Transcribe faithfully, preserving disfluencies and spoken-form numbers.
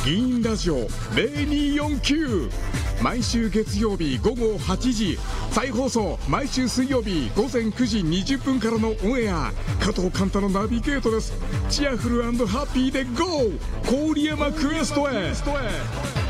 議員ラジオゼロによんきゅう、毎週月曜日午後はちじ、再放送毎週水曜日午前くじにじゅっぷんからのオンエア。加藤寛太のナビゲートです。チアフル&ハッピーで ゴー 郡山クエストへ。